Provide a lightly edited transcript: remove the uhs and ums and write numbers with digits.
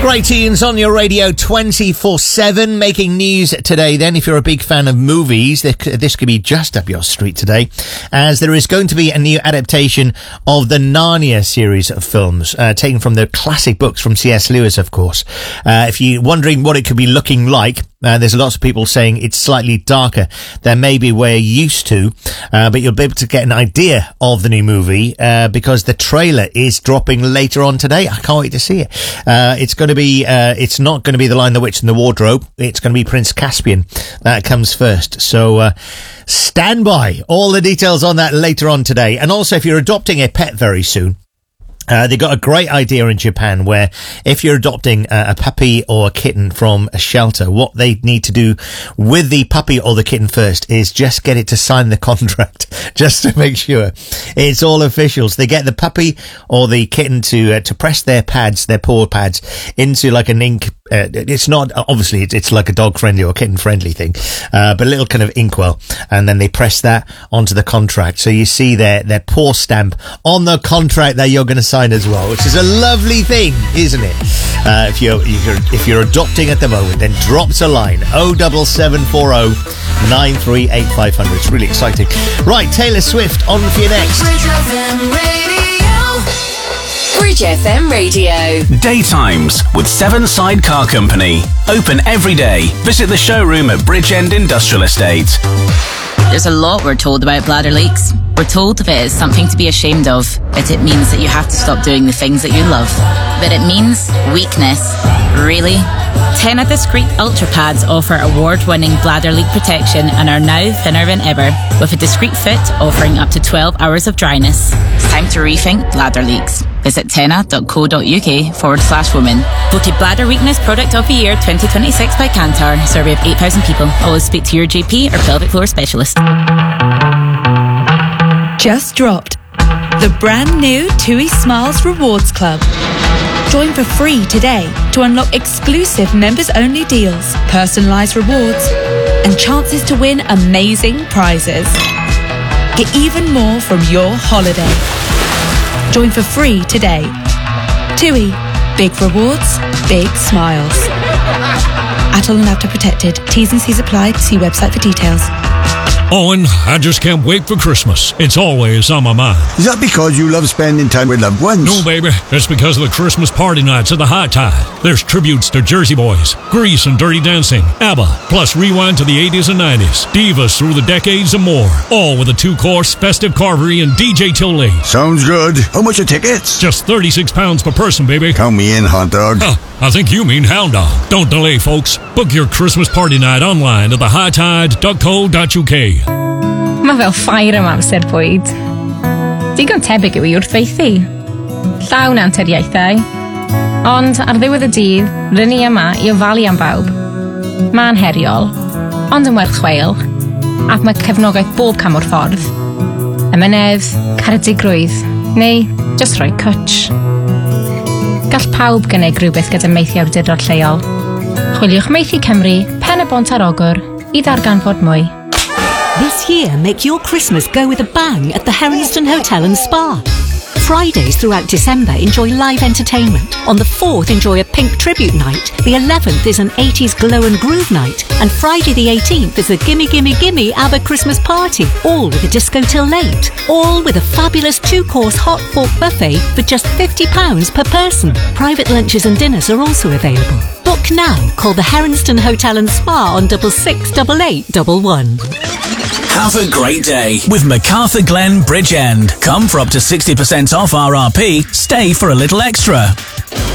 Great tunes on your radio 24/7, making news today. Then, if you're a big fan of movies, this could be just up your street today, as there is going to be a new adaptation of the Narnia series of films, taken from the classic books from C.S. Lewis, of course. If you're wondering what it could be looking like, there's lots of people saying it's slightly darker than maybe we're used to, but you'll be able to get an idea of the new movie because the trailer is dropping later on today. I can't wait to see it. It's not going to be The Lion, the Witch and the Wardrobe. It's going to be Prince Caspian. That comes first. So stand by. All the details on that later on today. And also, if you're adopting a pet very soon, they got a great idea in Japan where if you're adopting a puppy or a kitten from a shelter, what they need to do with the puppy or the kitten first is just get it to sign the contract, just to make sure it's all official. So they get the puppy or the kitten to press their paw pads into like an ink. It's not, obviously, it's like a dog-friendly or kitten-friendly thing, but a little kind of inkwell, and then they press that onto the contract. So you see their paw stamp on the contract that you're going to sign as well, which is a lovely thing, isn't it? If you're adopting at the moment, then drop us a line, 07740 938 500. It's really exciting. Right, Taylor Swift on for you next. Bridge FM Radio. Daytimes with Seven Side Car Company. Open every day. Visit the showroom at Bridgend Industrial Estate. There's a lot we're told about bladder leaks. We're told if it is something to be ashamed of, that it means that you have to stop doing the things that you love. But it means weakness. Really? Tena Discreet Ultra Pads offer award-winning bladder leak protection and are now thinner than ever, with a discreet fit offering up to 12 hours of dryness. It's time to rethink bladder leaks. Visit tena.co.uk/women. Voted Bladder Weakness Product of the Year 2026 by Kantar. Survey of 8,000 people. Always speak to your GP or pelvic floor specialist. Just dropped the brand new TUI Smiles Rewards Club. Join for free today to unlock exclusive members-only deals, personalised rewards, and chances to win amazing prizes. Get even more from your holiday. Join for free today. TUI. Big rewards, big smiles. Atoll and Apta protected. T's and C's apply. See website for details. Owen, I just can't wait for Christmas. It's always on my mind. Is that because you love spending time with loved ones? No, baby. It's because of the Christmas party nights at the High Tide. There's tributes to Jersey Boys, Grease and Dirty Dancing, ABBA, plus rewind to the 80s and 90s, divas through the decades and more. All with a 2-course festive carvery and DJ till late. Sounds good. How much are tickets? Just £36 per person, baby. Count me in, hot dog. Oh, I think you mean hound dog. Don't delay, folks. Book your Christmas party night online at thehighTide.co.uk. Mae fel ffair yma amser bwyd. Digon tebyg yw I wrthfeithi. Llawn anteriaethau. Ond ar ddiwedd y dydd, rydyn ni yma I ofalu am bawb. Mae'n heriol, ond yn werth chweil, ac mae cefnogaeth bob cam o'r ffordd. Ymenedd, caredigrwydd, neu just rhoi cwtch. Gall pawb gynnig rhywbeth gyda meithio awdurdod lleol. Chwiliwch Meithi Cymru, Pen y Bont ar Ogwr, I ddarganfod mwy. This year, make your Christmas go with a bang at the Heronston Hotel and Spa. Fridays throughout December, enjoy live entertainment. On the 4th, enjoy a Pink Tribute Night. The 11th is an 80s Glow and Groove Night. And Friday the 18th is the Gimme Gimme Gimme ABBA Christmas Party. All with a disco till late. All with a fabulous 2-course hot pork buffet for just £50 per person. Private lunches and dinners are also available. Book now. Call the Heronston Hotel and Spa on 668811. Have a great day with MacArthur Glen Bridgend. Come for up to 60% off RRP, stay for a little extra.